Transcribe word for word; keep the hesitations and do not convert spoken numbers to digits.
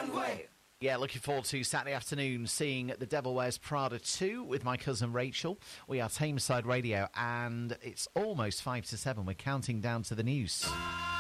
Runway. Yeah, looking forward to Saturday afternoon seeing The Devil Wears Prada two with my cousin Rachel. We are Tameside Radio, and it's almost five to seven. We're counting down to the news.